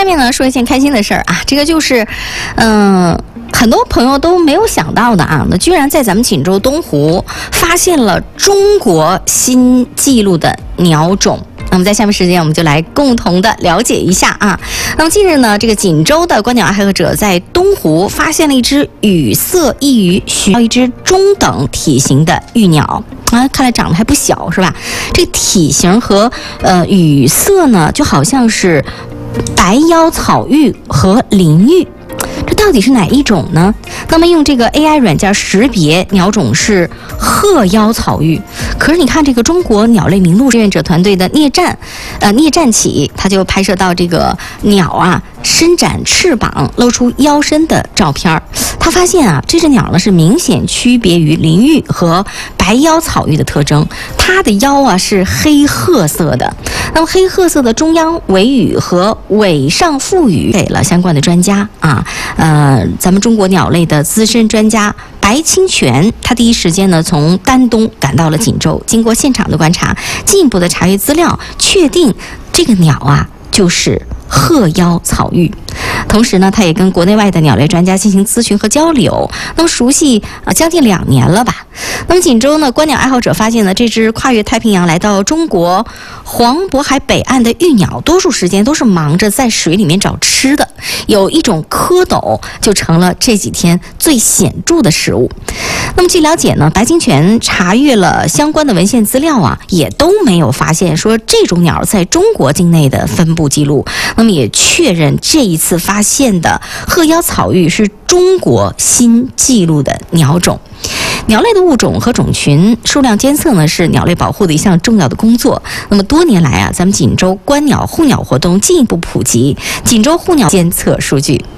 面呢说一件开心的事儿啊，这个就是，很多朋友都没有想到的啊，那居然在咱们锦州东湖发现了中国新纪录的鸟种。那么在下面时间，我们就来共同的了解一下啊。那么近日呢，这个锦州的观鸟爱好者在东湖发现了一只羽色异鱼，寻到一只中等体型的玉鸟啊，看来长得还不小是吧？这个体型和羽色呢，就好像是白腰草鹬和林鹬。这到底是哪一种呢？那么用这个 AI 软件识别鸟种是褐腰草鹬，可是你看这个中国鸟类名录志愿者团队的聂战起，他就拍摄到这个鸟啊伸展翅膀露出腰身的照片，他发现啊这只鸟呢是明显区别于林鹬和白腰草鹬的特征，它的腰啊是黑褐色的，那么黑褐色的中央尾羽和尾上腹羽给了相关的专家啊，咱们中国鸟类的资深专家白清泉，他第一时间呢从丹东赶到了锦州，经过现场的观察，进一步的查阅资料，确定这个鸟啊就是褐腰草鹬。同时呢，他也跟国内外的鸟类专家进行咨询和交流，那么熟悉将近2年了吧。那么锦州呢，观鸟爱好者发现呢，这只跨越太平洋来到中国黄渤海北岸的玉鸟，多数时间都是忙着在水里面找吃的，有一种蝌蚪就成了这几天最显著的食物。那么据了解呢，白清泉查阅了相关的文献资料啊，也都没有发现说这种鸟在中国境内的分布记录。那么也确认这一次发现的褐腰草鹬是中国新纪录的鸟种。鸟类的物种和种群数量监测呢，是鸟类保护的一项重要的工作。那么多年来啊，咱们锦州观鸟护鸟活动进一步普及锦州护鸟监测数据。